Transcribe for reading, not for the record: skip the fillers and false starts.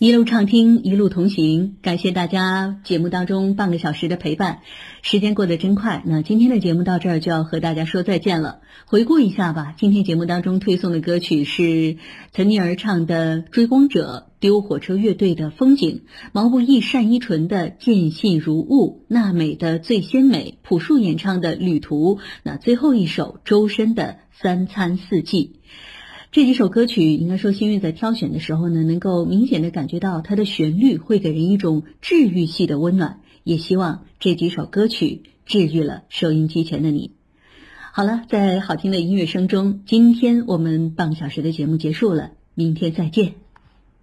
一路畅听，一路同行，感谢大家节目当中半个小时的陪伴，时间过得真快。那今天的节目到这儿就要和大家说再见了。回顾一下吧，今天节目当中推送的歌曲是岑宁儿唱的《追光者》，丢火车乐队的《风景》，毛不易单依纯的《见信如晤》，娜美的《最鲜美》，朴树演唱的《旅途》，那最后一首周深的《三餐四季》。这几首歌曲应该说幸运在挑选的时候呢，能够明显的感觉到它的旋律会给人一种治愈系的温暖，也希望这几首歌曲治愈了收音机前的你。好了，在好听的音乐声中，今天我们半个小时的节目结束了，明天再见。